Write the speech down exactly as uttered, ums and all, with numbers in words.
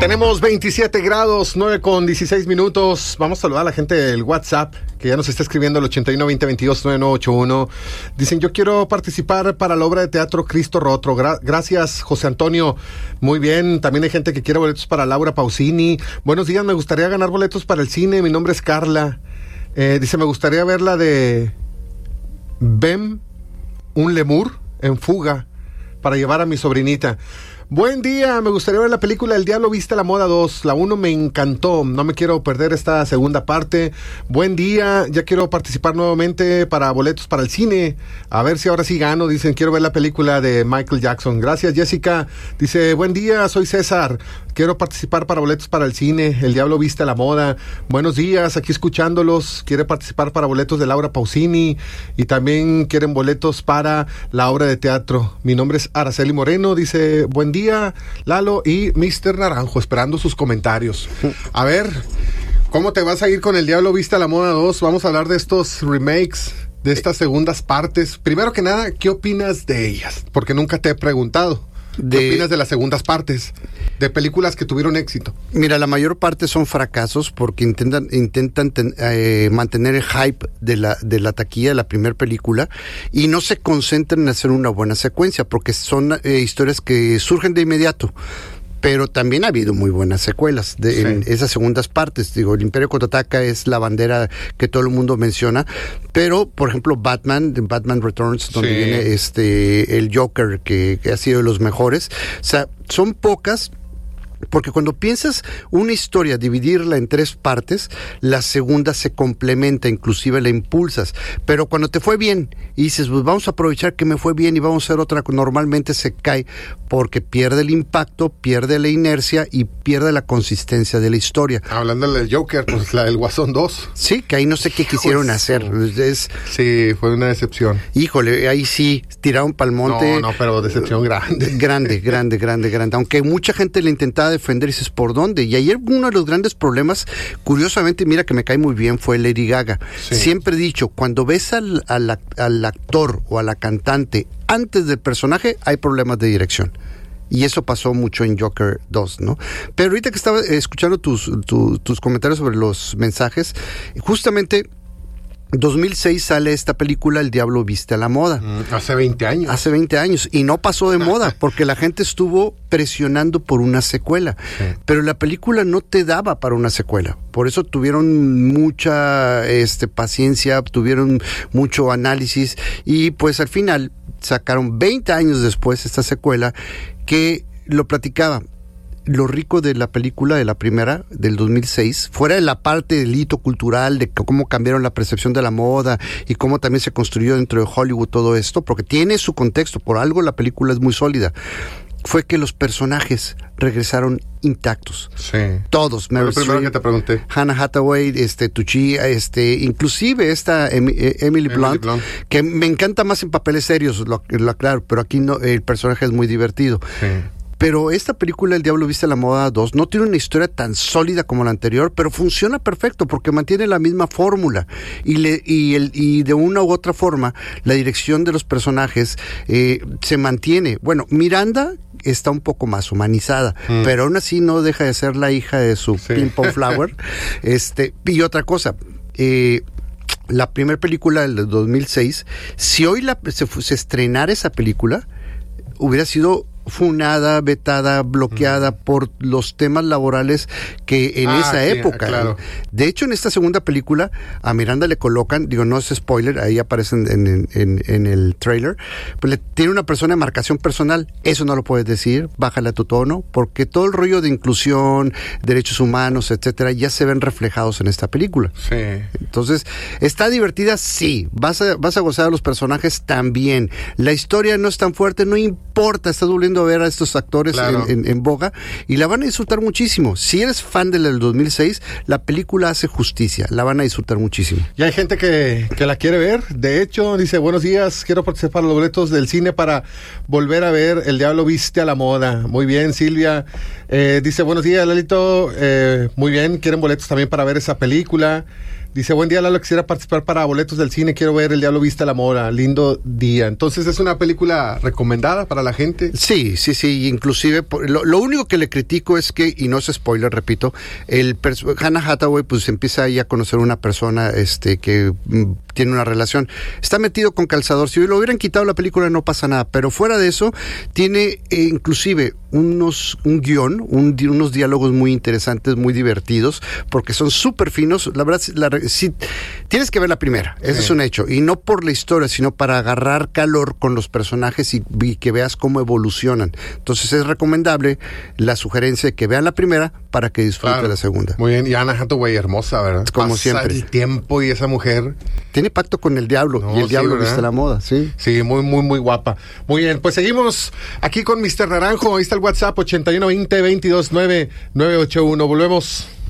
Tenemos veintisiete grados, nueve con dieciséis minutos. Vamos a saludar a la gente del WhatsApp, que ya nos está escribiendo al ochenta y uno, veinte, veintidós, noventa y nueve ochenta y uno. Dicen, yo quiero participar para la obra de teatro Cristo Roto. Gra- gracias, José Antonio. Muy bien. También hay gente que quiere boletos para Laura Pausini. Buenos días, me gustaría ganar boletos para el cine. Mi nombre es Carla. Eh, dice, me gustaría ver la de Bem, un lemur en fuga, para llevar a mi sobrinita. Buen día, me gustaría ver la película El Diablo Viste a la Moda dos. La uno me encantó, no me quiero perder esta segunda parte. Buen día, ya quiero participar nuevamente para boletos para el cine. A ver si ahora sí gano. Dicen, quiero ver la película de Michael Jackson. Gracias, Jessica. Dice, buen día, soy César. Quiero participar para boletos para el cine. El Diablo Viste a la Moda. Buenos días, aquí escuchándolos. Quiere participar para boletos de Laura Pausini. Y también quieren boletos para la obra de teatro. Mi nombre es Araceli Moreno. Dice, buen día, Lalo y mister Naranjo, esperando sus comentarios. A ver, ¿cómo te vas a ir con El Diablo Viste a la Moda dos? Vamos a hablar de estos remakes, de estas segundas partes. Primero que nada, ¿qué opinas de ellas? Porque nunca te he preguntado. ¿Qué de... opinas de las segundas partes? De películas que tuvieron éxito. Mira, la mayor parte son fracasos porque intentan intentan ten, eh, mantener el hype de la de la taquilla de la primera película y no se concentran en hacer una buena secuencia porque son eh, historias que surgen de inmediato. Pero también ha habido muy buenas secuelas de, sí. en esas segundas partes. Digo, El Imperio Contraataca es la bandera que todo el mundo menciona, pero, por ejemplo, Batman, Batman Returns, donde sí. viene este el Joker, que, que ha sido de los mejores. O sea, son pocas, porque cuando piensas una historia, dividirla en tres partes, la segunda se complementa, inclusive la impulsas. Pero cuando te fue bien y dices, pues vamos a aprovechar que me fue bien y vamos a hacer otra, normalmente se cae porque pierde el impacto, pierde la inercia y pierde la consistencia de la historia. Hablando del Joker, pues la del Guasón dos. Sí, que ahí no sé qué quisieron pues, hacer. Es, sí, fue una decepción. Híjole, ahí sí, tiraron pa'l monte. No, no, pero decepción grande. Grande, grande, grande, grande. Aunque mucha gente le intentaba defender y dices, ¿por dónde? Y ayer uno de los grandes problemas, curiosamente, mira que me cae muy bien, fue Lady Gaga. Sí. Siempre he dicho, cuando ves al, al, al actor o a la cantante antes del personaje, hay problemas de dirección. Y eso pasó mucho en Joker dos, ¿no? Pero ahorita que estaba escuchando tus, tu, tus comentarios sobre los mensajes, justamente dos mil seis sale esta película El Diablo Viste a la Moda. Mm, hace veinte años. Hace veinte años. Y no pasó de moda, porque la gente estuvo presionando por una secuela. Sí. Pero la película no te daba para una secuela. Por eso tuvieron mucha este, paciencia, tuvieron mucho análisis. Y pues al final sacaron veinte años después esta secuela que lo platicaba. Lo rico de la película, de la primera, del dos mil seis, fuera de la parte del hito cultural, de cómo cambiaron la percepción de la moda y cómo también se construyó dentro de Hollywood todo esto, porque tiene su contexto, por algo la película es muy sólida, fue que los personajes regresaron intactos. Sí. Todos. Meryl Streep, primero que te pregunté. Hannah Hathaway, este, Tucci, este, inclusive esta Emily, Emily Blunt, Blunt, que me encanta más en papeles serios, lo, lo aclaro, pero aquí no, el personaje es muy divertido. Sí. Pero esta película, El Diablo Viste a la Moda dos, no tiene una historia tan sólida como la anterior, pero funciona perfecto porque mantiene la misma fórmula. Y, le, y, el, y de una u otra forma, la dirección de los personajes eh, se mantiene. Bueno, Miranda está un poco más humanizada, mm. pero aún así no deja de ser la hija de su sí. Ping Pong Flower. este, y otra cosa, eh, la primera película del dos mil seis, si hoy la, se, se estrenara esa película, hubiera sido funada, vetada, bloqueada mm. por los temas laborales que en ah, esa sí, época. Claro. De hecho, en esta segunda película, a Miranda le colocan, digo, no es spoiler, ahí aparecen en, en, en, en el trailer, pues le tiene una persona de marcación personal. Eso no lo puedes decir, bájale a tu tono, porque todo el rollo de inclusión, derechos humanos, etcétera, ya se ven reflejados en esta película. Sí. Entonces, ¿está divertida? Sí. ¿Vas a, vas a gozar de los personajes? También. La historia no es tan fuerte, no importa, estás volviendo a ver a estos actores claro. en, en, en boga y la van a disfrutar muchísimo. Si eres fan de la del dos mil seis, la película hace justicia, la van a disfrutar muchísimo. Y hay gente que, que la quiere ver. De hecho, dice, buenos días, quiero participar en los boletos del cine para volver a ver El Diablo Viste a la Moda. Muy bien, Silvia. Eh, dice, buenos días, Lalito. Eh, muy bien, quieren boletos también para ver esa película. Dice, buen día, Lalo, quisiera participar para boletos del cine, quiero ver El Diablo Viste a la Mora, lindo día. Entonces, ¿es una película recomendada para la gente? Sí, sí, sí, inclusive, lo, lo único que le critico es que, y no es spoiler, repito, el Hannah Hathaway pues empieza ahí a conocer una persona este que mm, tiene una relación, está metido con calzador, si lo hubieran quitado la película no pasa nada, pero fuera de eso, tiene eh, inclusive unos, un guión, un, unos diálogos muy interesantes, muy divertidos, porque son súper finos, la verdad, la, sí, tienes que ver la primera, eso sí. Es un hecho, y no por la historia, sino para agarrar calor con los personajes y, y que veas cómo evolucionan. Entonces es recomendable la sugerencia de que vean la primera para que disfruten claro. la segunda. Muy bien, y Anna Hathaway hermosa, ¿verdad? Como Pasa siempre. el tiempo y esa mujer... Tiene pacto con el diablo, no, y el sí, diablo ¿verdad? Viste la moda, sí. Sí, muy, muy, muy guapa. Muy bien, pues seguimos aquí con mister Naranjo, ahí está el WhatsApp ochenta y uno veinte veintidós nueve nueve ocho uno. Volvemos.